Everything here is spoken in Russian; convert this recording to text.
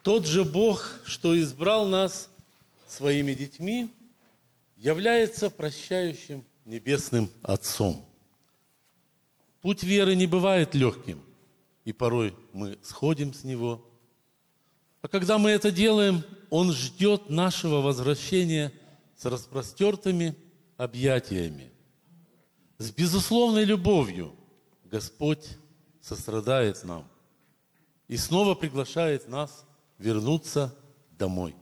Тот же Бог, что избрал нас своими детьми, является прощающим Небесным Отцом. Путь веры не бывает легким, и порой мы сходим с него. А когда мы это делаем, Он ждет нашего возвращения с распростертыми объятиями. С безусловной любовью Господь сострадает нам и снова приглашает нас вернуться домой.